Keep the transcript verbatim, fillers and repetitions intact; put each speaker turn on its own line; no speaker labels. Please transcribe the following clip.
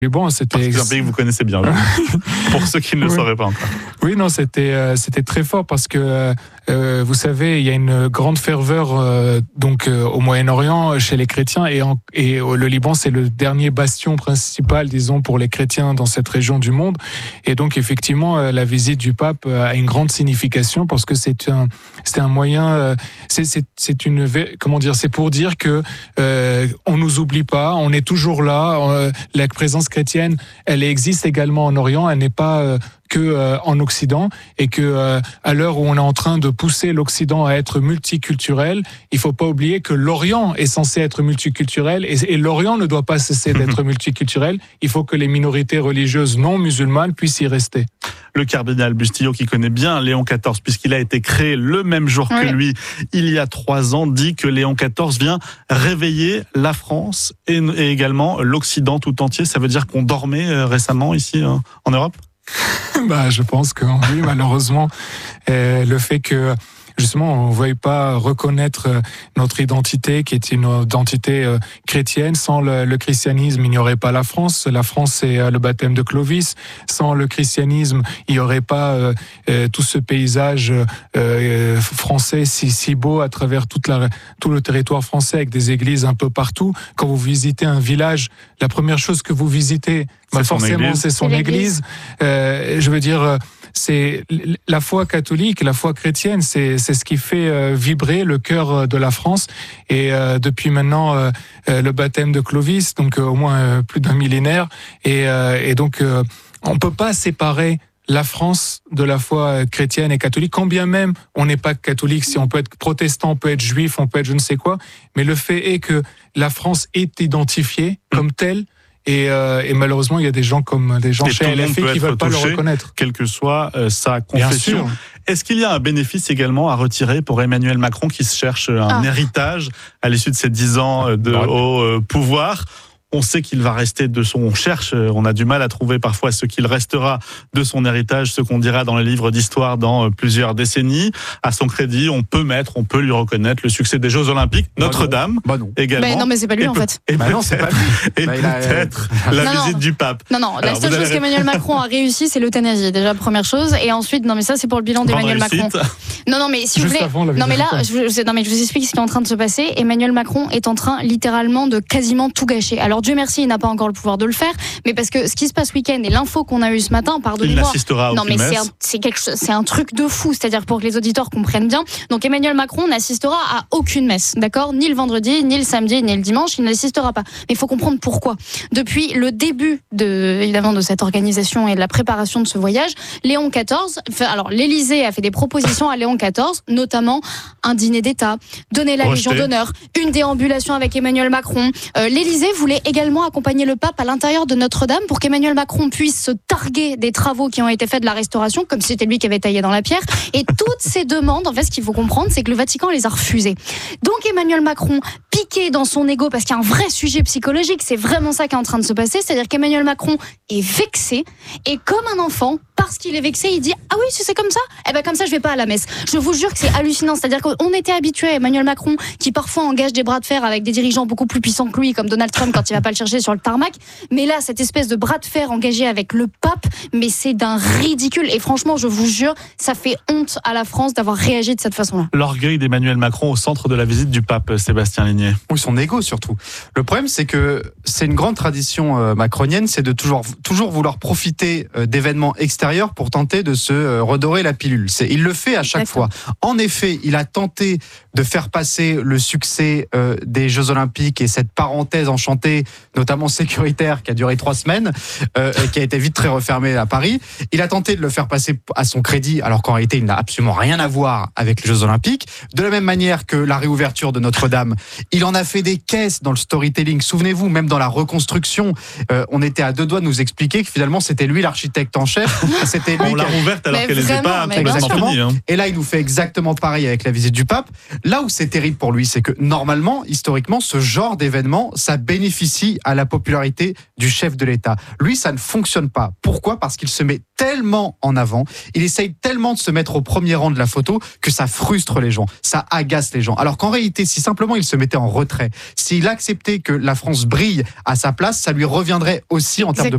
Mais bon, c'était...
C'est un pays que vous connaissez bien, pour ceux qui ne le
oui.
sauraient pas encore.
Oui, non, c'était, euh, c'était très fort parce que, euh, vous savez, il y a une grande ferveur euh, donc euh, au Moyen-Orient chez les chrétiens et, en, et le Liban, c'est le dernier bastion principal, disons, pour les chrétiens dans cette région du monde. Et donc, effectivement, euh, la visite du pape a une grande signification parce que c'est un, c'est un moyen, euh, c'est, c'est, c'est une, comment dire, c'est pour dire que euh, on nous oublie pas, on est toujours là. Euh, la présence chrétienne, elle existe également en Orient, elle n'est pas euh, que euh, en Occident, et que euh, à l'heure où on est en train de pousser l'Occident à être multiculturel, il faut pas oublier que l'Orient est censé être multiculturel et, et l'Orient ne doit pas cesser d'être multiculturel. Il faut que les minorités religieuses non musulmanes puissent y rester.
Le cardinal Bustillo, qui connaît bien Léon quatorze, puisqu'il a été créé le même jour oui. que lui, il y a trois ans, dit que Léon quatorze vient réveiller la France et, et également l'Occident tout entier. Ça veut dire qu'on dormait récemment ici en Europe ?
Bah, je pense que oui, malheureusement, euh, le fait que justement on ne veuille pas reconnaître notre identité, qui est une identité euh, chrétienne. Sans le, le christianisme, il n'y aurait pas la France. La France, c'est euh, le baptême de Clovis. Sans le christianisme, il n'y aurait pas euh, euh, tout ce paysage euh, français si, si beau à travers toute la, tout le territoire français, avec des églises un peu partout. Quand vous visitez un village, la première chose que vous visitez, bah, forcément, c'est son
c'est
église. Euh, je veux dire, c'est la foi catholique, la foi chrétienne, c'est, c'est ce qui fait euh, vibrer le cœur de la France. Et euh, depuis maintenant euh, euh, le baptême de Clovis, donc euh, au moins euh, plus d'un millénaire. Et, euh, et donc, euh, on peut pas séparer la France de la foi chrétienne et catholique, quand bien même on n'est pas catholique, si on peut être protestant, on peut être juif, on peut être je ne sais quoi. Mais le fait est que la France est identifiée comme telle. Et, euh, et malheureusement, il y a des gens comme des gens
et
chez L F I qui ne veulent pas le reconnaître.
Quelle que soit euh, sa confession. Est-ce qu'il y a un bénéfice également à retirer pour Emmanuel Macron qui se cherche un ah. héritage à l'issue de ses dix ans de ouais. haut euh, pouvoir ? On sait qu'il va rester de son... On cherche, on a du mal à trouver parfois ce qu'il restera de son héritage, ce qu'on dira dans les livres d'histoire dans plusieurs décennies. À son crédit, on peut mettre, on peut lui reconnaître le succès des Jeux Olympiques. Bah Notre-Dame,
bah non.
également.
Bah non, mais c'est pas lui,
et
en
peut,
fait.
Et
bah
peut-être,
non, c'est pas lui.
Et
bah
peut-être
a...
la
non,
visite
non.
du pape.
Non, non, la
Alors,
seule chose avez... qu'Emmanuel Macron a réussi, c'est l'euthanasie. Déjà, première chose. Et ensuite, non, mais ça, c'est pour le bilan d'Emmanuel Macron. Non, non, mais si
Juste
vous voulez. Non, mais là, je, non, mais je vous explique ce qui est en train de se passer. Emmanuel Macron est en train, littéralement, de quasiment tout gâcher. Alors, Dieu merci, il n'a pas encore le pouvoir de le faire, mais parce que ce qui se passe ce week-end et l'info qu'on a eu ce matin, pardonnez-moi.
Il n'assistera
non, mais c'est un, c'est quelque chose, c'est un truc de fou. C'est-à-dire pour que les auditeurs comprennent bien. Donc Emmanuel Macron n'assistera à aucune messe, d'accord ? Ni le vendredi, ni le samedi, ni le dimanche, il n'assistera pas. Mais il faut comprendre pourquoi. Depuis le début de, évidemment, de cette organisation et de la préparation de ce voyage, Léon quatorze, alors l'Élysée a fait des propositions à Léon quatorze, notamment un dîner d'État, donner la
Rejeté.
Légion d'honneur, une déambulation avec Emmanuel Macron. Euh, L'Élysée voulait également accompagner le pape à l'intérieur de Notre-Dame pour qu'Emmanuel Macron puisse se targuer des travaux qui ont été faits de la restauration, comme si c'était lui qui avait taillé dans la pierre. Et toutes ces demandes, en fait, ce qu'il faut comprendre, c'est que le Vatican les a refusées. Donc Emmanuel Macron, piqué dans son ego, parce qu'il y a un vrai sujet psychologique, c'est vraiment ça qui est en train de se passer, c'est-à-dire qu'Emmanuel Macron est vexé, et comme un enfant, parce qu'il est vexé, il dit « Ah oui, si c'est comme ça, eh ben comme ça, je vais pas à la messe. » Je vous jure que c'est hallucinant. C'est-à-dire qu'on était habitué à Emmanuel Macron, qui parfois engage des bras de fer avec des dirigeants beaucoup plus puissants que lui, comme Donald Trump quand il va pas le chercher sur le tarmac. Mais là, cette espèce de bras de fer engagé avec le pape, mais c'est d'un ridicule. Et franchement, je vous jure, ça fait honte à la France d'avoir réagi de cette façon-là.
L'orgueil d'Emmanuel Macron au centre de la visite du pape, Sébastien Ligné.
Oui, son ego surtout. Le problème, c'est que c'est une grande tradition euh, macronienne, c'est de toujours, toujours vouloir profiter euh, d'événements extérieurs pour tenter de se euh, redorer la pilule. C'est, il le fait à chaque Exactement. fois. En effet, il a tenté de faire passer le succès euh, des Jeux Olympiques et cette parenthèse enchantée, notamment sécuritaire, qui a duré trois semaines, euh, et qui a été vite très refermée à Paris. Il a tenté de le faire passer à son crédit, alors qu'en réalité, il n'a absolument rien à voir avec les Jeux Olympiques. De la même manière que la réouverture de Notre-Dame, il en a fait des caisses dans le storytelling. Souvenez-vous, même dans la reconstruction, euh, on était à deux doigts de nous expliquer que finalement, c'était lui l'architecte en chef. C'était lui
on l'a rouverte alors mais qu'elle n'était pas complètement finie. Hein.
Et là, il nous fait exactement pareil avec la visite du pape. Là où c'est terrible pour lui, c'est que normalement, historiquement, ce genre d'événement, ça bénéficie à la popularité du chef de l'État. Lui, ça ne fonctionne pas. Pourquoi ? Parce qu'il se met tellement en avant, il essaye tellement de se mettre au premier rang de la photo que ça frustre les gens, ça agace les gens. Alors qu'en réalité, si simplement il se mettait en retrait, s'il acceptait que la France brille à sa place, ça lui reviendrait aussi en termes de